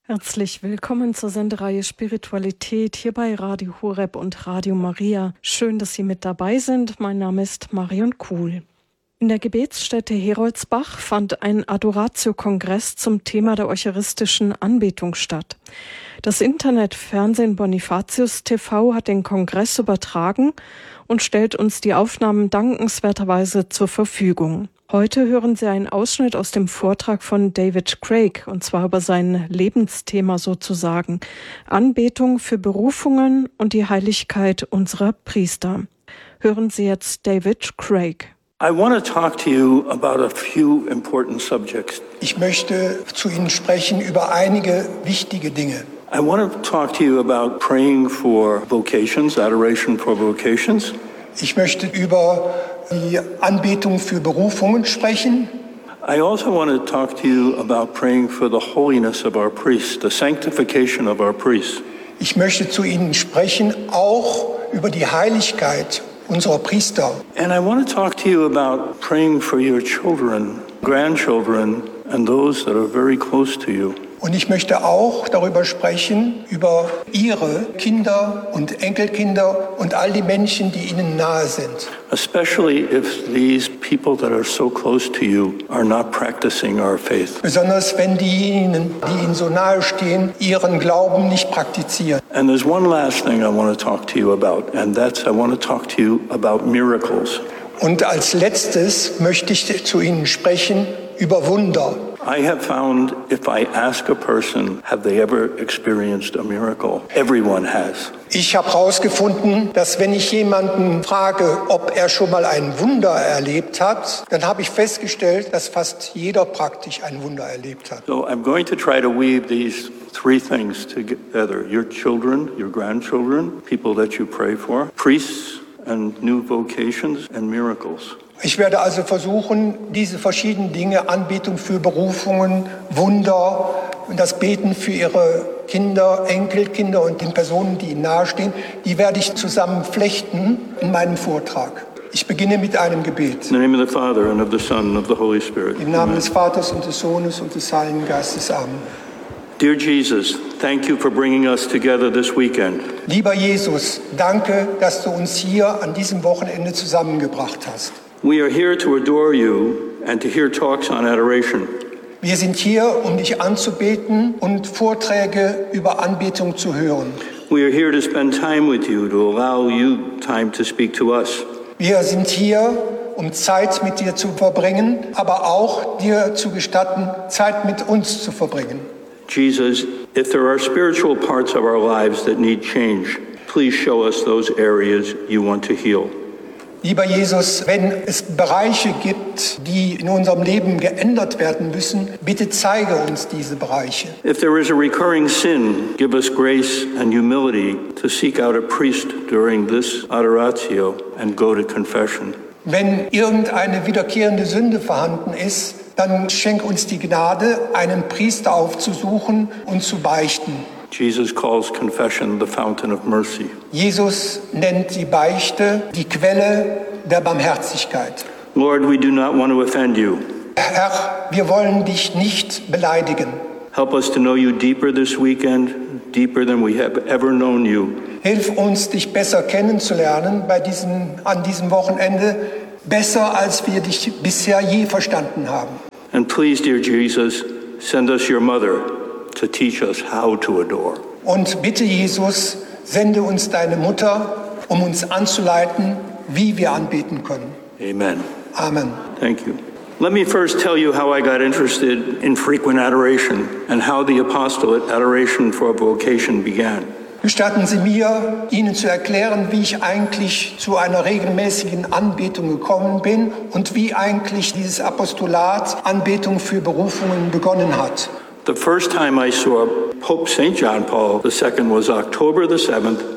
Herzlich willkommen zur Sendereihe Spiritualität hier bei Radio Horeb und Radio Maria. Schön, dass Sie mit dabei sind. Mein Name ist Marion Kuhl. In der Gebetsstätte Heroldsbach fand ein Adoratio-Kongress zum Thema der eucharistischen Anbetung statt. Das Internetfernsehen Bonifatius TV hat den Kongress übertragen und stellt uns die Aufnahmen dankenswerterweise zur Verfügung. Heute hören Sie einen Ausschnitt aus dem Vortrag von David Craig, und zwar über sein Lebensthema sozusagen, Anbetung für Berufungen und die Heiligkeit unserer Priester. Hören Sie jetzt David Craig. I want to talk to you about a few important subjects. Ich möchte zu Ihnen sprechen über einige wichtige Dinge. I want to talk to you about praying for vocations, adoration for vocations. Ich möchte über die Anbetung für Berufungen sprechen. I also want to talk to you about praying for the holiness of our priests, the sanctification of our priests. Ich möchte zu Ihnen sprechen auch über die Heiligkeit unserer Priester. And I want to talk to you about praying for your children, grandchildren, and those that are very close to you. Und ich möchte auch darüber sprechen, über Ihre Kinder und Enkelkinder und all die Menschen, die Ihnen nahe sind. Especially if these people that are so close to you are not practicing our faith. Besonders wenn diejenigen, die Ihnen so nahe stehen, ihren Glauben nicht praktizieren. And there's one last thing I want to talk to you about, and that's I want to talk to you about miracles. Und als letztes möchte ich zu Ihnen sprechen über Wunder. I have found if I ask a person, have they ever experienced a miracle? Everyone has. Ich habe herausgefunden, dass wenn ich jemanden frage, ob er schon mal ein Wunder erlebt hat, dann habe ich festgestellt, dass fast jeder praktisch ein Wunder erlebt hat. So I'm going to try to weave these three things together. Your children, your grandchildren, people that you pray for, priests and new vocations and miracles. Ich werde also versuchen, diese verschiedenen Dinge, Anbetung für Berufungen, Wunder und das Beten für ihre Kinder, Enkelkinder und den Personen, die ihnen nahestehen, die werde ich zusammen flechten in meinem Vortrag. Ich beginne mit einem Gebet. In the name of the Father and of the Son and of the Holy Spirit. Im Namen des Vaters und des Sohnes und des Heiligen Geistes. Amen. Dear Jesus, thank you for bringing us together this weekend. Lieber Jesus, danke, dass du uns hier an diesem Wochenende zusammengebracht hast. We are here to adore you and to hear talks on adoration. Wir sind hier, um dich anzubeten und Vorträge über Anbetung zu hören. We are here to spend time with you, to allow you time to speak to us. Wir sind hier, um Zeit mit dir zu verbringen, aber auch dir zu gestatten, Zeit mit uns zu verbringen. Jesus, if there are spiritual parts of our lives that need change, please show us those areas you want to heal. Lieber Jesus, wenn es Bereiche gibt, die in unserem Leben geändert werden müssen, bitte zeige uns diese Bereiche. If there is a recurring sin, give us grace and humility to seek out a priest during this adoratio and go to confession. Wenn irgendeine wiederkehrende Sünde vorhanden ist, dann schenk uns die Gnade, einen Priester aufzusuchen und zu beichten. Jesus calls confession the fountain of mercy. Jesus nennt die Beichte die Quelle der Barmherzigkeit. Lord, we do not want to offend you. Herr, wir wollen dich nicht beleidigen. Help us to know you deeper this weekend, deeper than we have ever known you. Hilf uns, dich besser kennenzulernen an diesem Wochenende, besser als wir dich bisher je verstanden haben. And please, dear Jesus, send us your mother to teach us how to adore. Und bitte, Jesus, sende uns deine Mutter, um uns anzuleiten, wie wir anbeten können. Amen. Amen. Thank you. Let me first tell you how I got interested in frequent adoration and how the apostolate adoration for vocation began. Gestatten Sie mir, Ihnen zu erklären, wie ich eigentlich zu einer regelmäßigen Anbetung gekommen bin und wie eigentlich dieses Apostolat Anbetung für Berufungen begonnen hat. The first time I saw Pope St. John Paul II was October the 7th,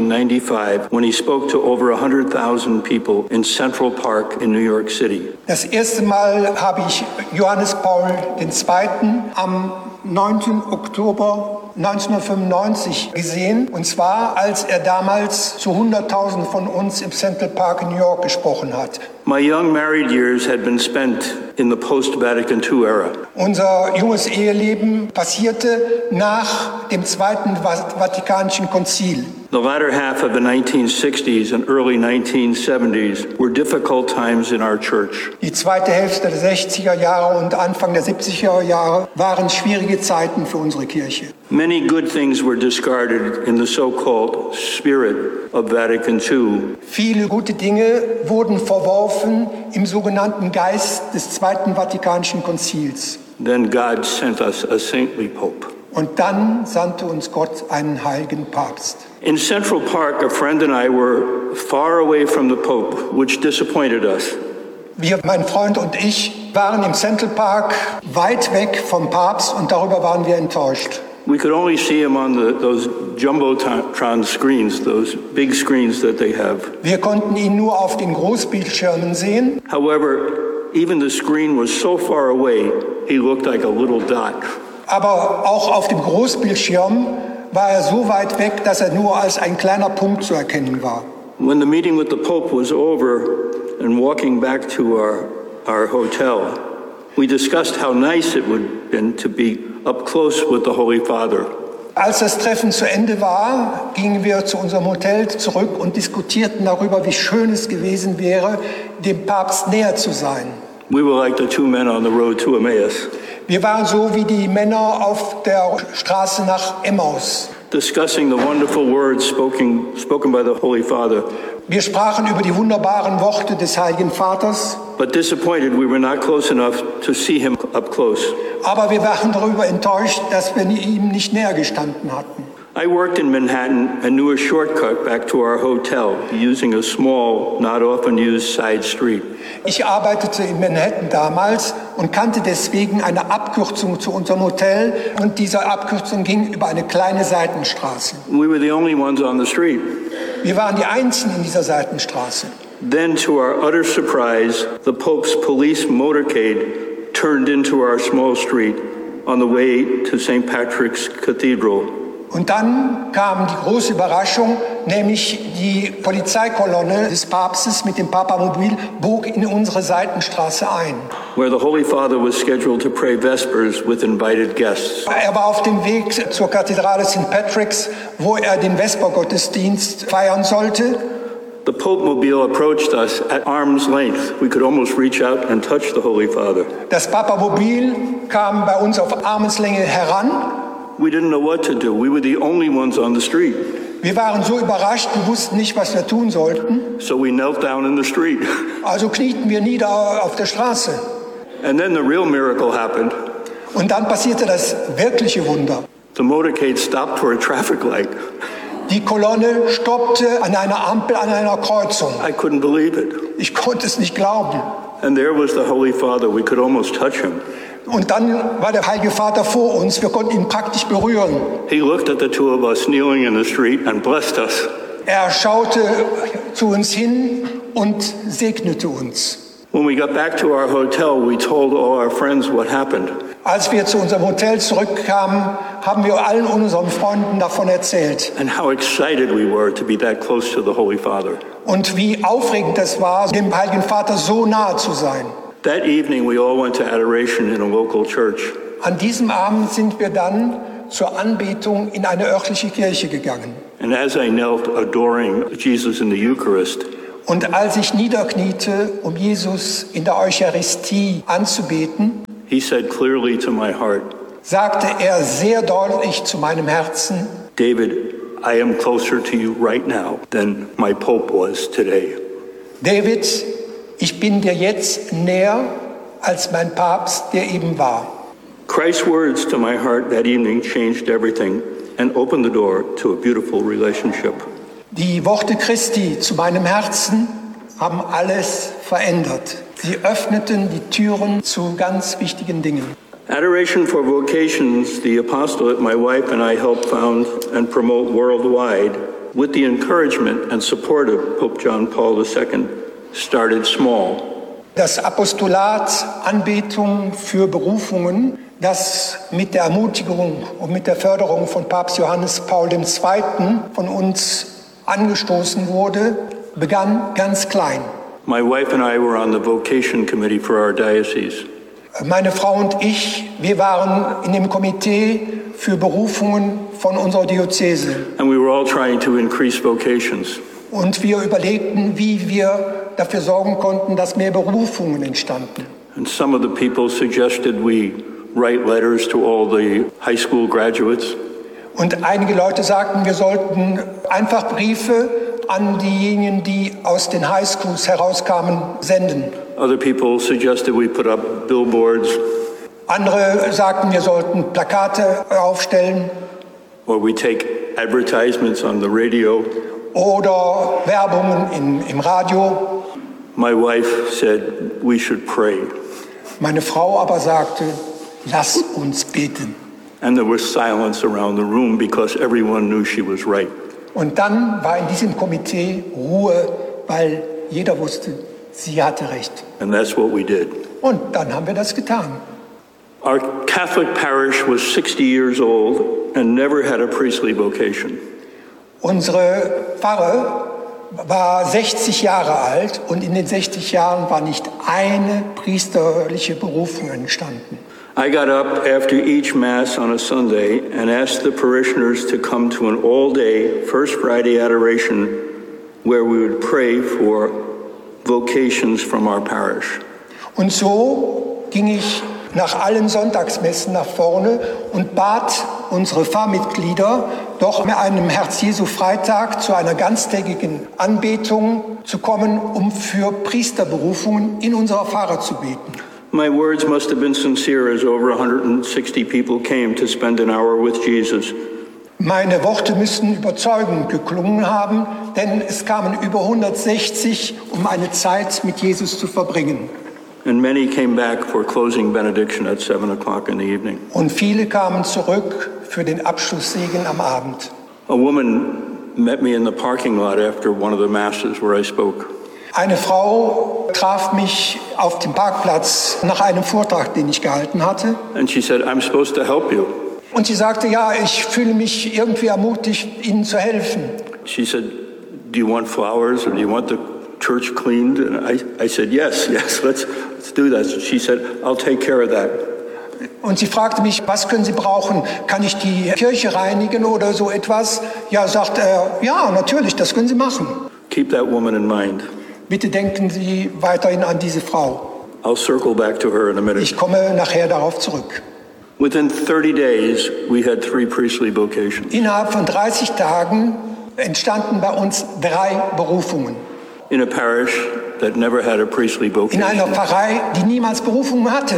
1995, when he spoke to over 100,000 people in Central Park in New York City. Das erste Mal habe ich Johannes Paul II. Am 9. Oktober 1995 gesehen, und zwar als er damals zu 100.000 von uns im Central Park in New York gesprochen hat. My young married years had been spent in the post-Vatican II era. Unser junges Eheleben passierte nach dem Zweiten Vatikanischen Konzil. The latter half of the 1960s and early 1970s were difficult times in our church. Die zweite Hälfte der 60er Jahre und Anfang der 70er Jahre waren schwierige Zeiten für unsere Kirche. Many good things were discarded in the so-called spirit of Vatican II. Viele gute Dinge wurden verworfen im sogenannten Geist des Zweiten Vatikanischen Konzils. Then God sent us a saintly pope. Und dann sandte uns Gott einen heiligen Papst. In Central Park, a friend and I were far away from the Pope, which disappointed us. Wir, mein Freund und ich, waren im Central Park weit weg vom Papst und darüber waren wir enttäuscht. We could only see him on those Jumbotron screens, those big screens that they have. Wir konnten ihn nur auf den Großbildschirmen sehen. However, even the screen was so far away, he looked like a little dot. Aber auch auf dem Großbildschirm war er so weit weg, dass er nur als ein kleiner Punkt zu erkennen war. When the meeting with the Pope was over and walking back to our hotel, we discussed how nice it would have been to be up close with the Holy Father. Als das Treffen zu Ende war, gingen wir zu unserem Hotel zurück und diskutierten darüber, wie schön es gewesen wäre, dem Papst näher zu sein. We were like the two men on the road to Emmaus. Wir waren so wie die Männer auf der Straße nach Emmaus. Discussing the wonderful words spoken by the Holy Father. Wir sprachen über die wunderbaren Worte des Heiligen Vaters. But disappointed we were not close enough to see him up close. Aber wir waren darüber enttäuscht, dass wir ihm nicht näher gestanden hatten. I worked in Manhattan and knew a shortcut back to our hotel using a small, not often used side street. Ich arbeitete in Manhattan damals und kannte deswegen eine Abkürzung zu unserem Hotel und diese Abkürzung ging über eine kleine Seitenstraße. We were the only ones on the street. Wir waren die Einzigen in dieser Seitenstraße. Then, to our utter surprise, the Pope's police motorcade turned into our small street on the way to St. Patrick's Cathedral. Und dann kam die große Überraschung, nämlich die Polizeikolonne des Papstes mit dem Papamobil bog in unsere Seitenstraße ein. Where the Holy Father was scheduled to pray Vespers with invited guests. Er war auf dem Weg zur Kathedrale St. Patrick's, wo er den Vespergottesdienst feiern sollte. The Pope Mobile approached us at arm's length. We could almost reach out and touch the Holy Father. Das Papamobil kam bei uns auf Armeslänge heran. We didn't know what to do. We were the only ones on the street. Wir waren so überrascht, wir wussten nicht, was wir tun sollten. So we knelt down in the street. Also knieten wir nieder auf der Straße. And then the real miracle happened. Und dann passierte das wirkliche Wunder. The motorcade stopped for a traffic light. Die Kolonne stoppte an einer Ampel, an einer Kreuzung. I couldn't believe it. Ich konnte es nicht glauben. And there was the Holy Father. We could almost touch him. Und dann war der Heilige Vater vor uns. Wir konnten ihn praktisch berühren. He looked at the two of us kneeling in the street and blessed us. Er schaute zu uns hin und segnete uns. When we got back to our hotel, we told all our friends what happened. Als wir zu unserem Hotel zurückkamen, haben wir allen unseren Freunden davon erzählt. And how excited we were to be that close to the Holy Father. Und wie aufregend es war, dem Heiligen Vater so nahe zu sein. That evening, we all went to adoration in a local church. An diesem Abend sind wir dann zur Anbetung in eine örtliche Kirche gegangen. And as I knelt adoring Jesus in the Eucharist, und als ich niederkniete, um Jesus in der Eucharistie anzubeten, he said clearly to my heart, sagte er sehr deutlich zu meinem Herzen, David, I am closer to you right now than my Pope was today. David, ich bin dir jetzt näher als mein Papst, der eben war. Christ's words to my heart that evening changed everything and opened the door to a beautiful relationship. Die Worte Christi zu meinem Herzen haben alles verändert. Sie öffneten die Türen zu ganz wichtigen Dingen. Adoration for Vocations, the apostolate my wife and I helped found and promote worldwide, with the encouragement and support of Pope John Paul II, started small. Das Apostolat Anbetung für Berufungen, das mit der Ermutigung und mit der Förderung von Papst Johannes Paul II. Von uns angestoßen wurde, begann ganz klein. My wife and I were on the vocation committee for our diocese. Meine Frau und ich, wir waren in dem Komitee für Berufungen von unserer Diözese. And we were all trying to increase vocations. Und wir überlegten, wie wir dafür sorgen konnten, dass mehr Berufungen entstanden. And some of the people suggested we write letters to all the high school graduates. Und einige Leute sagten, wir sollten einfach Briefe an diejenigen, die aus den Highschools herauskamen, senden. Other people suggested we put up billboards. Andere sagten, wir sollten Plakate aufstellen. Or we take advertisements on the radio. Oder Werbungen im Radio. My wife said we should pray. Meine Frau aber sagte, lass uns beten. And there was silence around the room because everyone knew she was right. Und dann war in diesem Komitee Ruhe, weil jeder wusste, sie hatte recht. And that's what we did. Und dann haben wir das getan. Our Catholic parish was 60 years old and never had a priestly vocation. Unsere Pfarre war 60 Jahre alt und in den 60 Jahren war nicht eine priesterliche Berufung entstanden. I got up after each Mass on a Sunday and asked the parishioners to come to an all-day First Friday adoration where we would pray for vocations from our parish. Und so ging ich nach allen Sonntagsmessen nach vorne und bat unsere Pfarrmitglieder, doch mit einem Herz-Jesu-Freitag zu einer ganztägigen Anbetung zu kommen, um für Priesterberufungen in unserer Pfarre zu beten. My words must have been sincere as over 160 people came to spend an hour with Jesus. Meine Worte müssen überzeugend geklungen haben, denn es kamen über 160, um eine Zeit mit Jesus zu verbringen. And many came back for closing benediction at 7 o'clock in the evening. Und viele kamen zurück für den Abschlusssegen am Abend. A woman met me in the parking lot after one of the masses where I spoke. Eine Frau traf mich auf dem Parkplatz nach einem Vortrag, den ich gehalten hatte. And she said, I'm supposed to help you. Und sie sagte, ja, ich fühle mich irgendwie ermutigt, Ihnen zu helfen. She said, do you want flowers or do you want the church cleaned? And I said, yes, let's do that. She said, I'll take care of that. Und sie fragte mich, was können Sie brauchen? Kann ich die Kirche reinigen oder so etwas? Ja, sagt er, ja, natürlich, das können Sie machen. Keep that woman in mind. Bitte denken Sie weiterhin an diese Frau. I'll circle back to her in a minute. Ich komme nachher darauf zurück. Within 30 days, we had 3 priestly vocations. Innerhalb von 30 Tagen entstanden bei uns 3 Berufungen. In a parish that never had a priestly In vocation. einer Pfarrei, die niemals Berufungen hatte.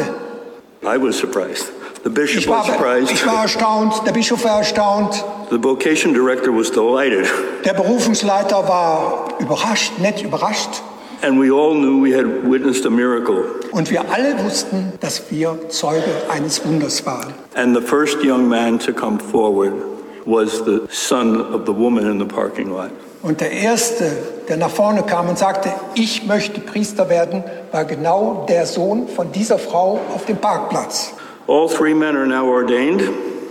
I was surprised. The bishop Ich was surprised. war erstaunt, der Bischof war erstaunt, The vocation director was delighted. der Berufungsleiter war überrascht, nett überrascht. And we all knew we had witnessed a miracle. Und wir alle wussten, dass wir Zeuge eines Wunders waren. And the first young man to come forward was the son of the woman in the parking lot. Und der Erste, der nach vorne kam und sagte, ich möchte Priester werden, war genau der Sohn von dieser Frau auf dem Parkplatz. All 3 men are now ordained.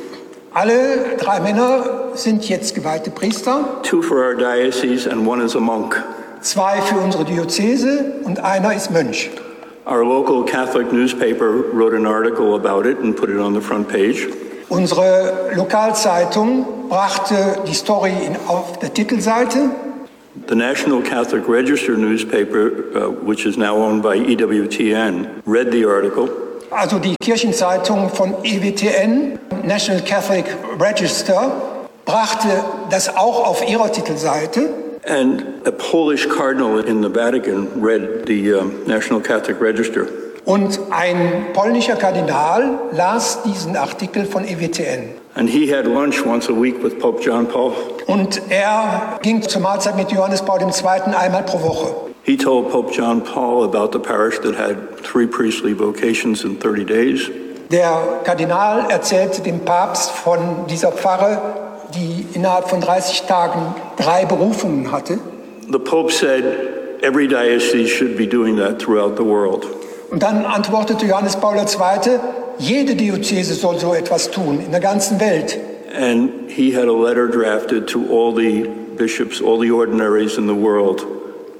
Alle 3 Männer sind jetzt geweihte Priester, 2 for our diocese and 1 is a monk. 2 für unsere Diözese und einer ist Mönch. Our local Catholic newspaper wrote an article about it and put it on the front page. Unsere Lokalzeitung brachte die Story auf der Titelseite. The National Catholic Register newspaper, which is now owned by EWTN, read the article. Also die Kirchenzeitung von EWTN, National Catholic Register, brachte das auch auf ihrer Titelseite. And a Polish cardinal in the Vatican read the National Catholic Register. Und ein polnischer Kardinal las diesen Artikel von EWTN. And he had lunch once a week with Pope John Paul. Und er ging zur Mahlzeit mit Johannes Paul II. Einmal pro Woche. He told Pope John Paul about the parish that had 3 priestly vocations in 30 days. Der Kardinal erzählte dem Papst von dieser Pfarre, die innerhalb von 30 Tagen 3 Berufungen hatte. The Pope said every diocese should be doing that throughout the world. Und dann antwortete Johannes Paul II., jede Diözese soll so etwas tun, in der ganzen Welt. And he had a letter drafted to all the bishops, all the ordinaries in the world,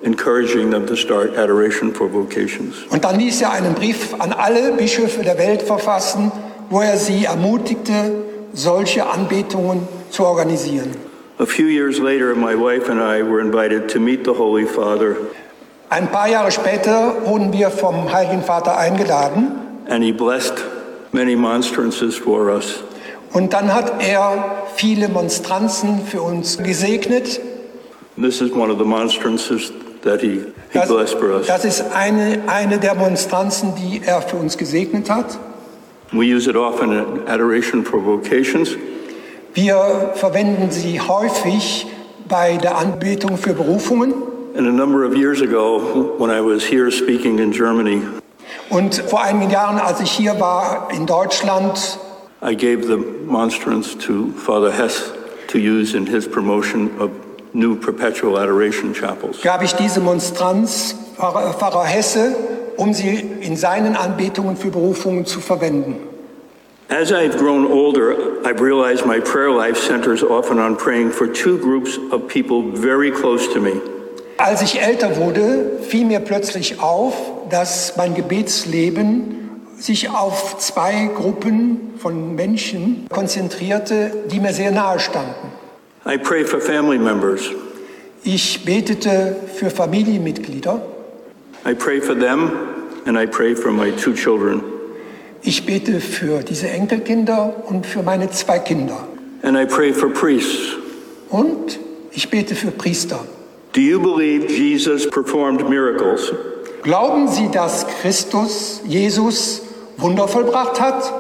encouraging them to start Adoration for Vocations. Und dann ließ er einen Brief an alle Bischöfe der Welt verfassen, wo er sie ermutigte, solche Anbetungen zu organisieren. A few years later, my wife and I were invited to meet the Holy Father. Ein paar Jahre später wurden wir vom Heiligen Vater eingeladen. And he blessed many monstrances for us. Und dann hat er viele Monstranzen für uns gesegnet. This is one of the monstrances that he blessed for us. Das ist eine der Monstranzen, die er für uns gesegnet hat. We use it often in Adoration for Vocations. Wir verwenden sie häufig bei der Anbetung für Berufungen. And a number of years ago, when I was here speaking in Germany, und vor einigen Jahren, als ich hier war in Deutschland, I gave the monstrance to Father Hess to use in his promotion of new perpetual adoration chapels. Gab ich diese Monstranz Pfarrer Hesse, um sie in seinen Anbetungen für Berufungen zu verwenden. As I've grown older, I've realized my prayer life centers often on praying for two groups of people very close to me. Als ich älter wurde, fiel mir plötzlich auf, dass mein Gebetsleben sich auf zwei Gruppen von Menschen konzentrierte, die mir sehr nahe standen. I pray for family members. Ich betete für Familienmitglieder. I pray for them and I pray for my two children. Ich bete für diese Enkelkinder und für meine zwei Kinder. And I pray for priests. Und ich bete für Priester. Do you believe Jesus performed miracles? Glauben Sie, dass Jesus Wunder vollbracht hat?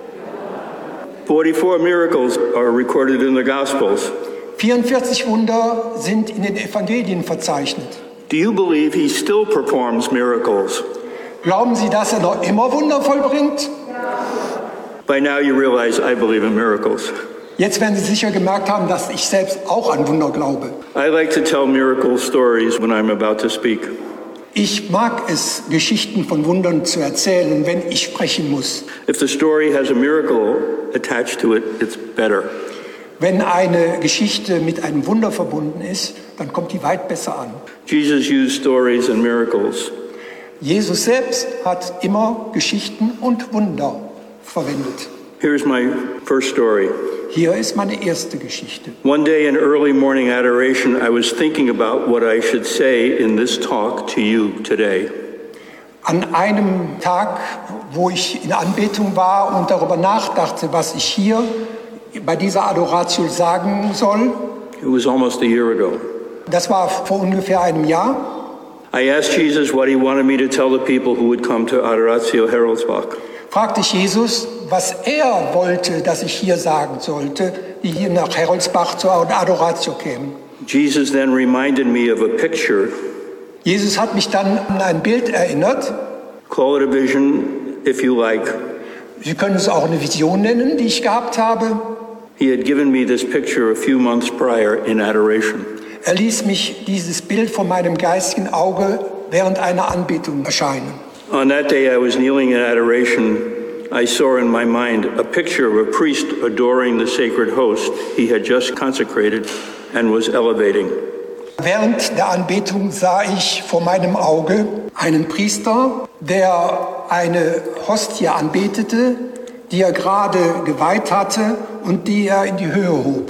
44 miracles are recorded in the Gospels. 44 Wunder sind in den Evangelien verzeichnet. Do you believe he still performs miracles? Glauben Sie, dass noch immer Wunder vollbringt? By now you realize I believe in miracles. Jetzt werden Sie sicher gemerkt haben, dass ich selbst auch an Wunder glaube. I like to tell miracle stories when I'm about to speak. Ich mag es, Geschichten von Wundern zu erzählen, wenn ich sprechen muss. If the story has a miracle attached to it, it's better. Wenn eine Geschichte mit einem Wunder verbunden ist, dann kommt die weit besser an. Jesus used stories and miracles. Jesus selbst hat immer Geschichten und Wunder verwendet. Here's my first story. Hier ist meine erste Geschichte. One day in early morning adoration, I was thinking about what I should say in this talk to you today. An einem Tag, wo ich in Anbetung war und darüber nachdachte, was ich hier bei dieser Adoratio sagen soll. It was almost a year ago. Das war vor ungefähr einem Jahr. I asked Jesus what he wanted me to tell the people who would come to Adoratio Heroldsbach. Fragte ich Jesus, was er wollte, dass ich hier sagen sollte, die hier nach Heroldsbach zur Adoratio kämen. Jesus then reminded me of a picture. Jesus hat mich dann an ein Bild erinnert. Call it a vision, if you like. Sie können es auch eine Vision nennen, die ich gehabt habe. He had given me this picture a few months prior in adoration. Er ließ mich dieses Bild vor meinem geistigen Auge während einer Anbetung erscheinen. On that day I was kneeling in adoration. I saw in my mind a picture of a priest adoring the sacred host he had just consecrated and was elevating. Während der Anbetung sah ich vor meinem Auge einen Priester, der eine Hostie anbetete, die er gerade geweiht hatte und die er in die Höhe hob.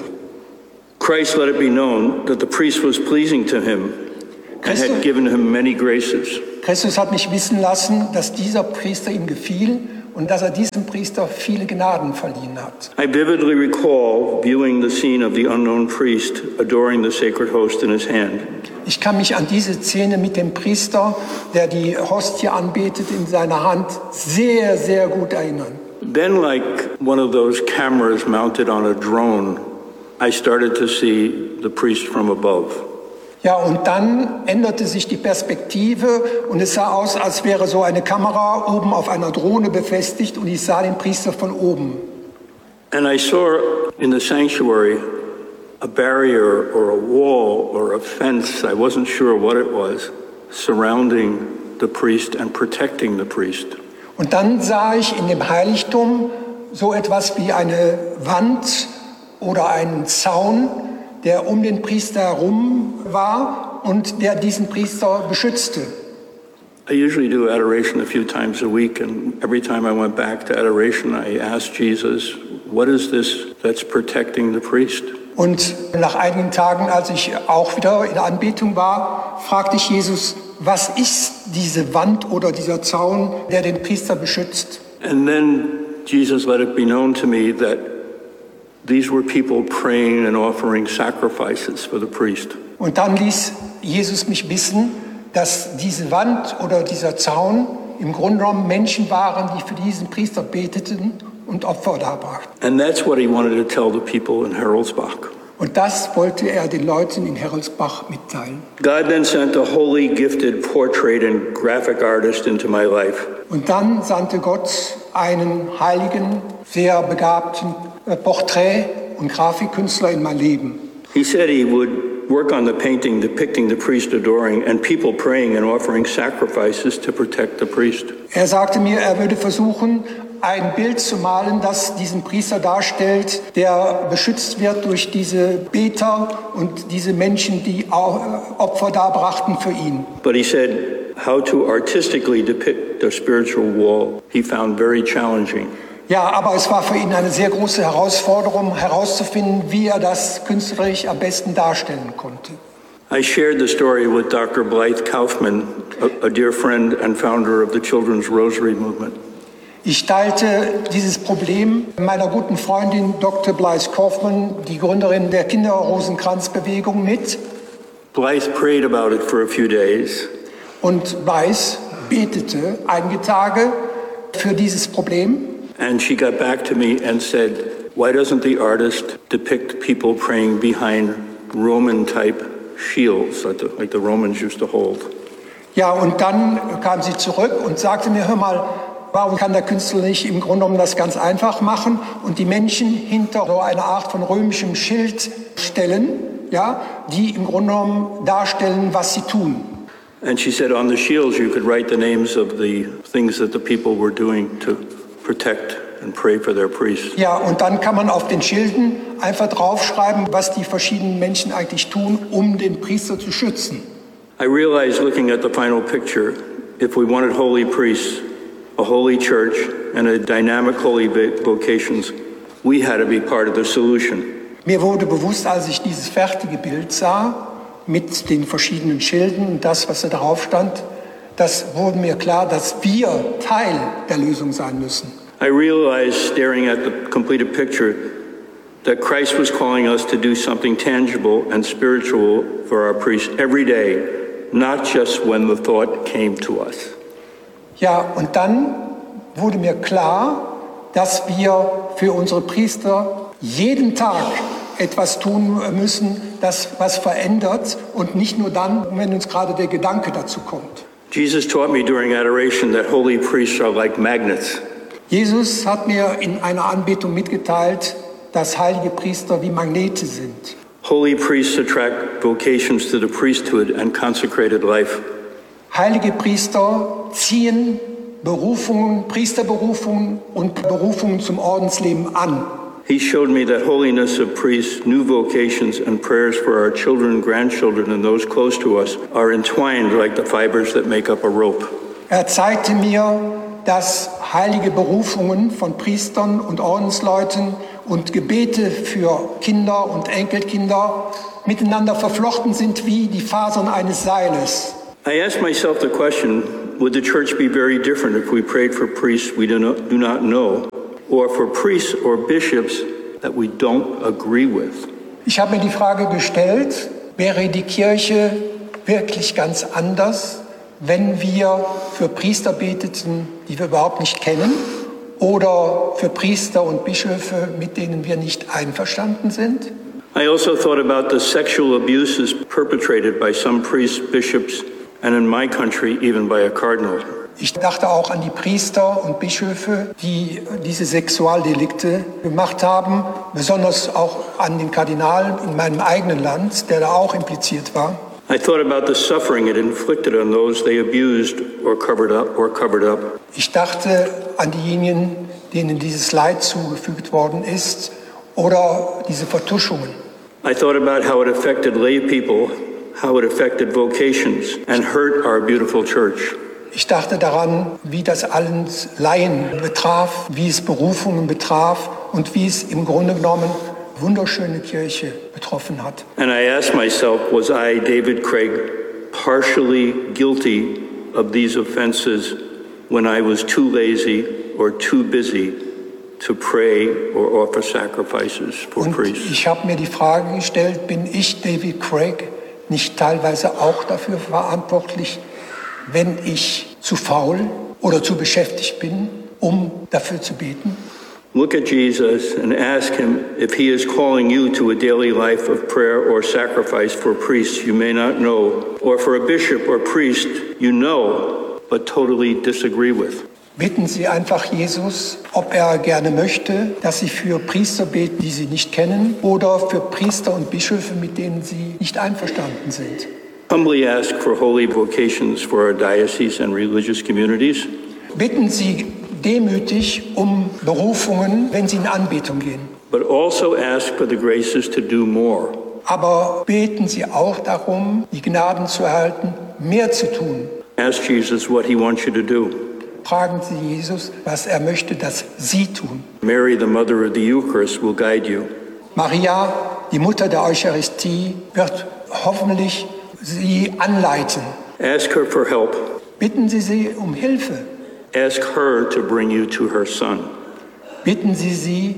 Christ let it be known that the priest was pleasing to him and had given him many graces. Christus hat mich wissen lassen, dass dieser Priester ihm gefiel und dass er diesem Priester viele Gnaden verliehen hat. I vividly recall viewing the scene of the unknown priest adoring the sacred host in his hand. Ich kann mich an diese Szene mit dem Priester, der die Hostie anbetet, in seiner Hand sehr, sehr gut erinnern. Then, like one of those cameras mounted on a drone, I started to see the priest from above. Ja, und dann änderte sich die Perspektive und es sah aus, als wäre so eine Kamera oben auf einer Drohne befestigt und ich sah den Priester von oben. And I saw in the sanctuary a barrier or a wall or a fence, I wasn't sure what it was, surrounding the priest and protecting the priest. Und dann sah ich in dem Heiligtum so etwas wie eine Wand oder einen Zaun, der um den Priester herum war und der diesen Priester beschützte. I usually do adoration a few times a week, and every time I went back to adoration, I asked Jesus, what is this that's protecting the priest? Und nach einigen Tagen, als ich auch wieder in der Anbetung war, fragte ich Jesus, was ist diese Wand oder dieser Zaun, der den Priester beschützt? And then Jesus let it be known to me that these were people praying and offering sacrifices for the priest. Und dann ließ Jesus mich wissen, dass diese Wand oder dieser Zaun im Grunde genommen Menschen waren, die für diesen Priester beteten und Opfer darbrachten. And that's what he wanted to tell the people in Haroldsbach. Und das wollte er den Leuten in Haroldsbach mitteilen. God then sent a holy, gifted portrait and graphic artist into my life. Und dann sandte Gott einen heiligen, sehr begabten Porträt- und Grafikkünstler in mein Leben. He said he would work on the painting depicting the priest adoring and people praying and offering sacrifices to protect the priest. Er sagte mir, er würde versuchen, ein Bild zu malen, das diesen Priester darstellt, der beschützt wird durch diese Beter und diese Menschen, die Opfer darbrachten für ihn. But he said how to artistically depict the spiritual wall he found very challenging. Ja, aber es war für ihn eine sehr große Herausforderung, herauszufinden, wie er das künstlerisch am besten darstellen konnte. I shared the story with Dr. Blythe Kaufman, a dear friend and founder of the Children's Rosary Movement. Ich teilte dieses Problem meiner guten Freundin Dr. Blythe Kaufman, die Gründerin der Kinderrosenkranzbewegung, mit. Blythe prayed about it for a few days. Und Blythe betete einige Tage für dieses Problem. And she got back to me and said, why doesn't the artist depict people praying behind Roman-type shields, like the Romans used to hold? Ja, und dann kam sie zurück und sagte mir, hör mal, warum kann der Künstler nicht im Grunde genommen das ganz einfach machen und die Menschen hinter so einer Art von römischem Schild stellen, ja, die im Grunde genommen darstellen, was sie tun. And she said on the shields you could write the names of the things that the people were doing to protect and pray for their priests. Ja, und dann kann man auf den Schilden einfach draufschreiben, was die verschiedenen Menschen eigentlich tun, um den Priester zu schützen. I realized looking at the final picture, if we wanted holy priests, a holy church, and a dynamic holy vocations, we had to be part of the solution. Mir wurde bewusst, als ich dieses fertige Bild sah, mit den verschiedenen Schilden und das, was da drauf stand, das wurde mir klar, dass wir Teil der Lösung sein müssen. I realized, staring at the completed picture, that Christ was calling us to do something tangible and spiritual for our priests every day, not just when the thought came to us. Ja, und dann wurde mir klar, dass wir für unsere Priester jeden Tag etwas tun müssen, das was verändert und nicht nur dann, wenn uns gerade der Gedanke dazu kommt. Jesus taught me during adoration that holy priests are like magnets. Jesus hat mir in einer Anbetung mitgeteilt, dass heilige Priester wie Magnete sind. Holy priests attract vocations to the priesthood and consecrated life. Heilige Priester ziehen Berufungen, Priesterberufungen und Berufungen zum Ordensleben an. He showed me that holiness of priests, new vocations, and prayers for our children, grandchildren, and those close to us are entwined like the fibers that make up a rope. Er zeigte mir, dass heilige Berufungen von Priestern und Ordensleuten und Gebete für Kinder und Enkelkinder miteinander verflochten sind wie die Fasern eines Seiles. I asked myself the question, would the church be very different if we prayed for priests we do not know, or for priests or bishops that we don't agree with? Ich habe mir die Frage gestellt, wäre die Kirche wirklich ganz anders, wenn wir für Priester beteten, die wir überhaupt nicht kennen, oder für Priester und Bischöfe, mit denen wir nicht einverstanden sind? I also thought about the sexual abuses perpetrated by some priests, bishops, and in my country, even by a cardinal. Ich dachte auch an die Priester und Bischöfe, die diese Sexualdelikte gemacht haben, besonders auch an den Kardinal in meinem eigenen Land, der da auch impliziert war. I thought about the suffering it inflicted on those they abused or covered up. Ich dachte an diejenigen, denen dieses Leid zugefügt worden ist oder diese Vertuschungen. I thought about how it affected lay people how it affected vocations and hurt our beautiful church. Ich dachte daran, wie das allen Laien betraf, wie es Berufungen betraf und wie es im Grunde genommen wunderschöne Kirche betroffen hat. And I asked myself, was I, David Craig, partially guilty of these offenses when I was too lazy or too busy to pray or offer sacrifices for priests? Ich habe mir die Frage gestellt, bin ich, David Craig, nicht teilweise auch dafür verantwortlich, wenn ich zu faul oder zu beschäftigt bin, um dafür zu beten? Look at Jesus and ask him if he is calling you to a daily life of prayer or sacrifice for priests you may not know, or for a bishop or priest you know but totally disagree with. Bitten Sie einfach Jesus, ob er gerne möchte, dass Sie für Priester beten, die Sie nicht kennen, oder für Priester und Bischöfe, mit denen Sie nicht einverstanden sind. Humbly ask for holy vocations for our diocese and religious communities. Bitten Sie demütig um Berufungen, wenn Sie in Anbetung gehen. But also ask for the graces to do more. Aber beten Sie auch darum, die Gnaden zu erhalten, mehr zu tun. Ask Jesus what he wants you to do. Fragen Sie Jesus, was er möchte, dass Sie tun. Mary, the mother of the Eucharist, will guide you. Maria, die Mutter der Eucharistie, wird hoffentlich Sie anleiten. Ask her for help. Bitten Sie sie um Hilfe. Ask her to bring you to her son. Bitten Sie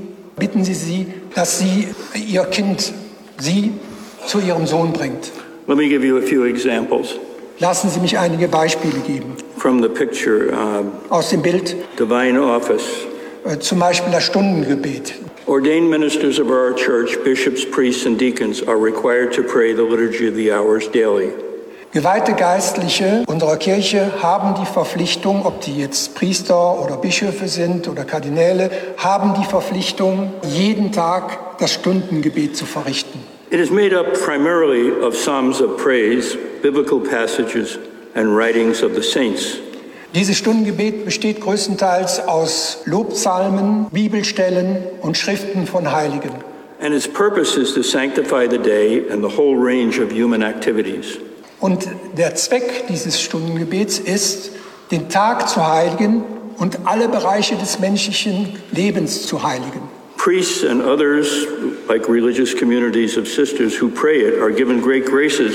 sie, dass sie Ihr Kind, Sie zu Ihrem Sohn bringt. Let me give you a few examples. Lassen Sie mich einige Beispiele geben. From the picture, Aus dem Bild, divine office. Zum Beispiel das Stundengebet. Ordained ministers of our church, bishops, priests, and deacons are required to pray the Liturgy of the Hours daily. Geweihte Geistliche unserer Kirche haben die Verpflichtung, ob die jetzt Priester oder Bischöfe sind oder Kardinäle, haben die Verpflichtung, jeden Tag das Stundengebet zu verrichten. It is made up primarily of psalms of praise, biblical passages, and writings of the saints. Dieses Stundengebet besteht größtenteils aus Lobpsalmen, Bibelstellen und Schriften von Heiligen. And its purpose is to sanctify the day and the whole range of human activities. Und der Zweck dieses Stundengebets ist, den Tag zu heiligen und alle Bereiche des menschlichen Lebens zu heiligen. Priests and others, like religious communities of sisters who pray it, are given great graces.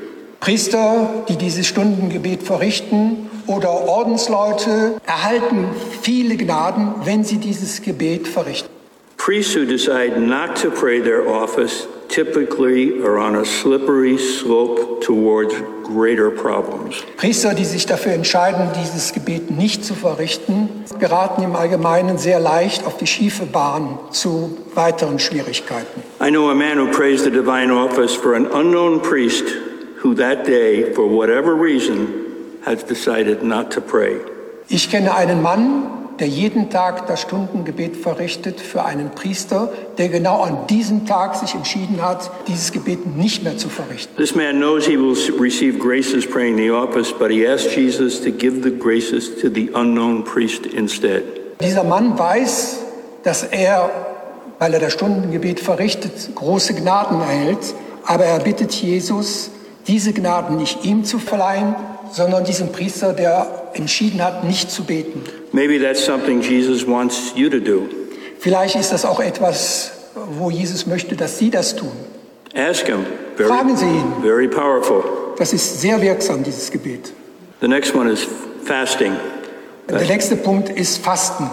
Priester, die dieses Stundengebet verrichten, oder Ordensleute erhalten viele Gnaden, wenn sie dieses Gebet verrichten. Priests who decide not to pray their office typically are on a slippery slope towards greater problems. Priester, die sich dafür entscheiden, dieses Gebet nicht zu verrichten, geraten im Allgemeinen sehr leicht auf die schiefe Bahn zu weiteren Schwierigkeiten. I know a man who prays the divine office for an unknown priest who that day, for whatever reason, has decided not to pray. Ich kenne einen Mann, der jeden Tag das Stundengebet verrichtet für einen Priester, der genau an diesem Tag sich entschieden hat, dieses Gebet nicht mehr zu verrichten. This man knows he will receive graces praying the office, but he asks Jesus to give the graces to the unknown priest instead. Dieser Mann weiß, dass er, weil er das Stundengebet verrichtet, große Gnaden erhält, aber er bittet Jesus, diese Gnaden nicht ihm zu verleihen, sondern diesem Priester, der entschieden hat, nicht zu beten. Maybe that's something Jesus wants you to do. Vielleicht ist das auch etwas, wo Jesus möchte, dass Sie das tun. Ask him. Fragen Sie ihn. Very powerful. Das ist sehr wirksam, dieses Gebet. The next one is fasting. Der nächste Punkt ist Fasten.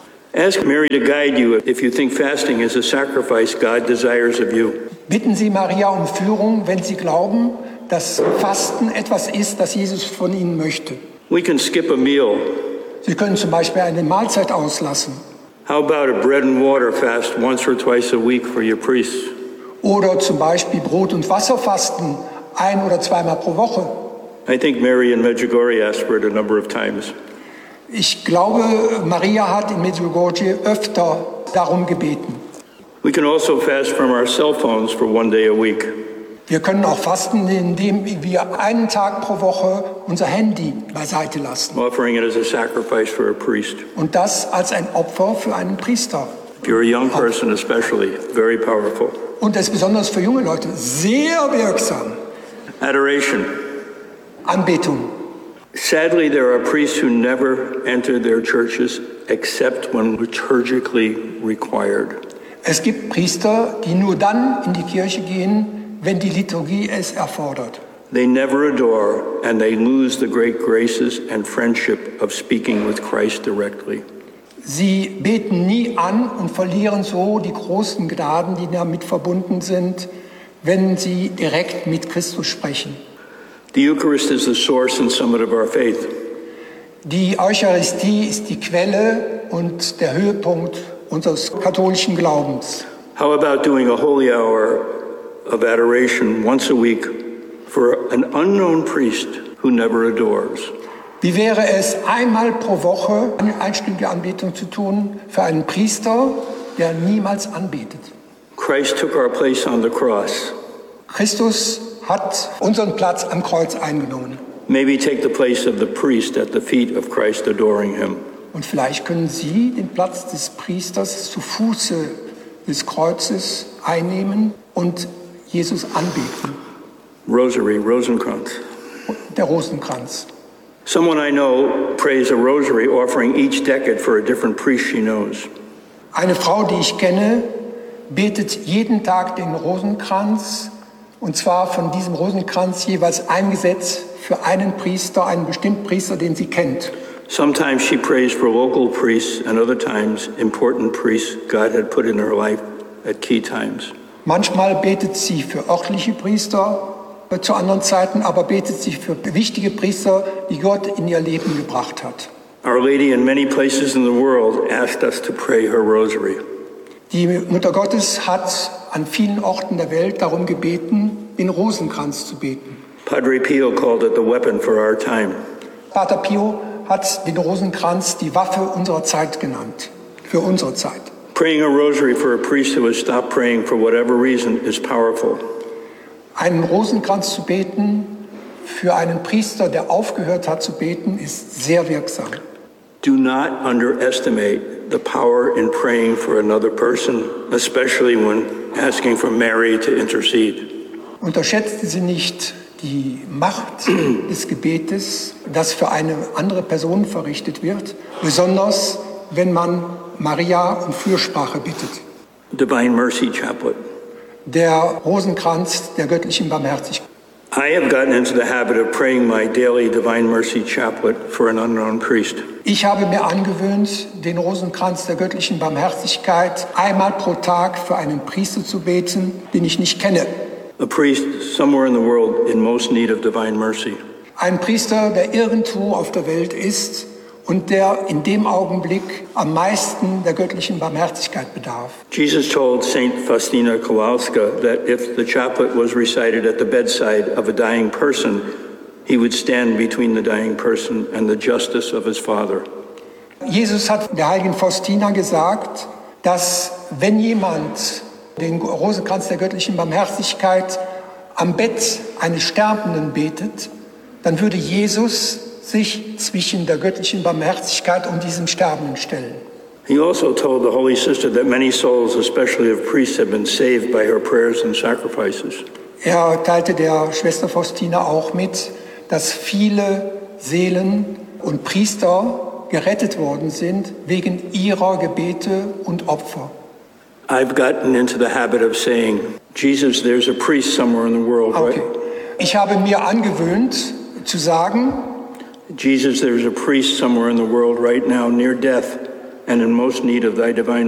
Ask Mary to guide you if you think fasting is a sacrifice God desires of you. Bitten Sie Maria um Führung, wenn Sie glauben, dass Fasten etwas ist, das Jesus von Ihnen möchte. We can skip a meal. Sie können zum Beispiel eine Mahlzeit auslassen. How about a bread and water fast once or twice a week for your priests? Oder zum Beispiel Brot- und Wasserfasten 1- oder 2-mal pro Woche. I think Mary in Medjugorje asked for it a number of times. Ich glaube, Maria hat in Medjugorje öfter darum gebeten. We can also fast from our cell phones for one day a week. Wir können auch fasten, indem wir einen Tag pro Woche unser Handy beiseite lassen. Offering it as a sacrifice for a priest. Und das als ein Opfer für einen Priester. If you're a young person especially, very powerful. Und das ist besonders für junge Leute sehr wirksam. Adoration. Anbetung. Sadly, there are priests who never enter their churches except when liturgically required. Es gibt Priester, die nur dann in die Kirche gehen, wenn die Liturgie es erfordert. They never adore, and they lose the great graces and friendship of speaking with Christ directly. Sie beten nie an und verlieren so die großen Gnaden, die damit verbunden sind, wenn sie direkt mit Christus sprechen. The Eucharist is the source and summit of our faith. Die Eucharistie ist die Quelle und der Höhepunkt unseres katholischen Glaubens. How about doing a holy hour of adoration once a week for an unknown priest who never adores? Wie wäre es, einmal pro Woche eine einstündige Anbetung zu tun für einen Priester, der niemals anbetet? Christ took our place on the cross. Christus hat unseren Platz am Kreuz eingenommen. Maybe take the place of the priest at the feet of Christ adoring him. Und vielleicht können Sie den Platz des Priesters zu Fuße des Kreuzes einnehmen und Jesus anbeten. Rosary, Rosenkranz. Der Rosenkranz. Someone I know prays a rosary, offering each decade for a different priest she knows. Eine Frau, die ich kenne, betet jeden Tag den Rosenkranz, und zwar von diesem Rosenkranz jeweils eingesetzt für einen Priester, einen bestimmten Priester, den sie kennt. Sometimes she prays for local priests and other times important priests God had put in her life at key times. Manchmal betet sie für örtliche Priester, zu anderen Zeiten aber betet sie für wichtige Priester, die Gott in ihr Leben gebracht hat. Our Lady in many places in the world asked us to pray her rosary. Die Mutter Gottes hat an vielen Orten der Welt darum gebeten, den Rosenkranz zu beten. Padre Pio called it the weapon for our time. Pater Pio hat den Rosenkranz die Waffe unserer Zeit genannt, für unsere Zeit. Praying a rosary for a priest who has stopped praying for whatever reason is powerful. Einen Rosenkranz zu beten für einen Priester, der aufgehört hat zu beten, ist sehr wirksam. Do not underestimate the power in praying for another person, especially when asking for Mary to intercede. Unterschätzen Sie nicht die Macht des Gebetes, das für eine andere Person verrichtet wird, besonders wenn man Maria um Fürsprache bittet. Divine Mercy Chaplet. Der Rosenkranz der göttlichen Barmherzigkeit. I have gotten into the habit of praying my daily Divine Mercy Chaplet for an unknown priest. Ich habe mir angewöhnt, den Rosenkranz der göttlichen Barmherzigkeit einmal pro Tag für einen Priester zu beten, den ich nicht kenne. A priest somewhere in the world in most need of divine mercy. Ein Priester, der irgendwo auf der Welt ist und der in dem Augenblick am meisten der göttlichen Barmherzigkeit bedarf. Jesus told Saint Faustina Kowalska that if the chaplet was recited at the bedside of a dying person, he would stand between the dying person and the justice of his Father. Jesus hat der heiligen Faustina gesagt, dass wenn jemand den Rosenkranz der göttlichen Barmherzigkeit am Bett eines Sterbenden betet, dann würde Jesus sich zwischen der göttlichen Barmherzigkeit und diesem Sterbenden stellen. He also told the Holy Sister that many souls, especially of priests, have been saved by her prayers and sacrifices. Er teilte der Schwester Faustina auch mit, dass viele Seelen und Priester gerettet worden sind wegen ihrer Gebete und Opfer. I've gotten into the habit of saying, Jesus, there's a priest somewhere in the world, right? Okay. Ich habe mir angewöhnt zu sagen, Jesus, there's a priest somewhere in the world right now near death and in most need of thy divine